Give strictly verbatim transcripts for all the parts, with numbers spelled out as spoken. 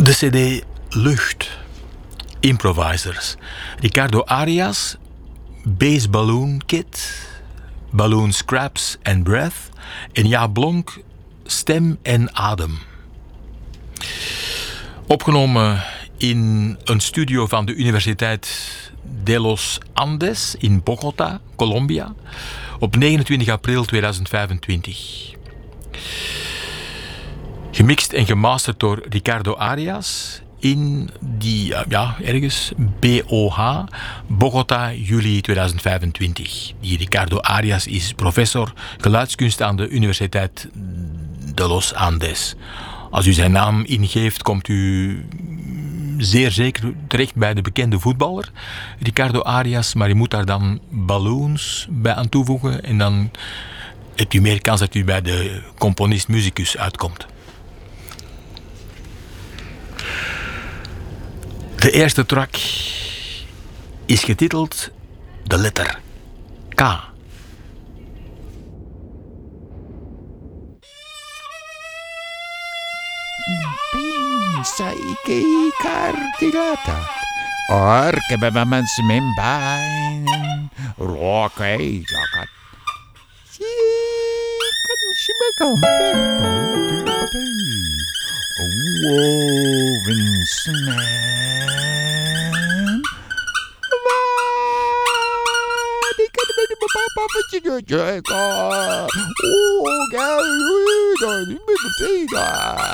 De cd Lucht, Improvisers, Ricardo Arias, Bass Balloon Kit, Balloon Scraps and Breath en Jaap Blonk, Stem en Adem. Opgenomen in een studio van de Universiteit de los Andes in Bogota, Colombia, op negenentwintig april tweeduizend vijfentwintig. Gemixt en gemasterd door Ricardo Arias in die, ja, ergens B O H, Bogota, juli tweeduizend vijfentwintig. Die Ricardo Arias is professor geluidskunst aan de Universiteit de los Andes. Als u zijn naam ingeeft, komt u zeer zeker terecht bij de bekende voetballer Ricardo Arias, maar u moet daar dan balloons bij aan toevoegen en dan hebt u meer kans dat u bij de componist-musicus uitkomt. De eerste track is getiteld de letter K. Pensa che cartilata, orche bevamans membain, roque jacat. Si kan simakam pertol woven sman. Di kan ben papa pacino jaga. Oh, galuda, di medicina.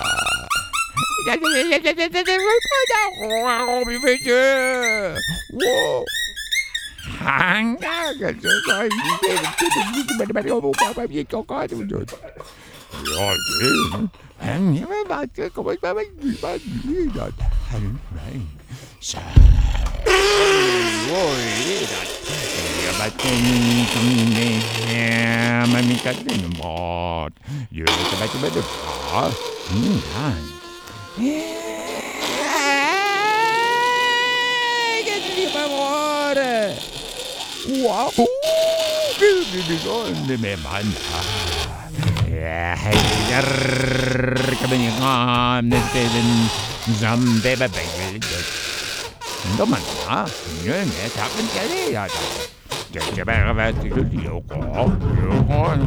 Che amore! Wow! Che bisogno mi manda! Che ben io ne teden zam de be be. Domanda, io ne tappen che ja. Che che ben vesti di io qua. Io qua.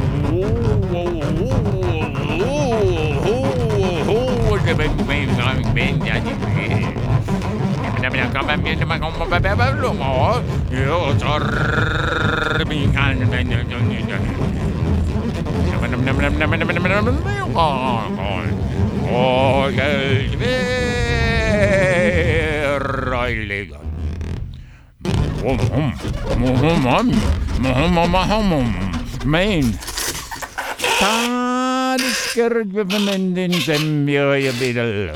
Che ben ben ben ja di. Io Mijn tadesker bevenden zijn je biddel.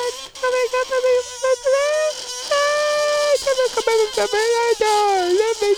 Let me